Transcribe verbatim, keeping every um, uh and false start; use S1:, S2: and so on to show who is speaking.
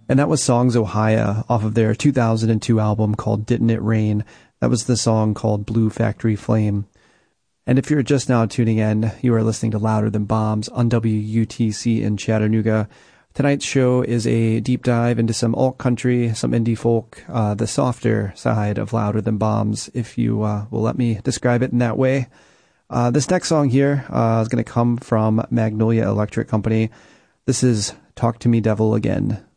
S1: And that was Songs Ohia off of their two thousand two album called Didn't It Rain. That was the song called Blue Factory Flame. And if you're just now tuning in, you are listening to Louder Than Bombs on W U T C in Chattanooga. Tonight's show is a deep dive into some alt country, some indie folk, uh, the softer side of Louder Than Bombs, if you uh, will let me describe it in that way. Uh, this next song here uh, is going to come from Magnolia Electric Company. This is Talk to Me Devil Again.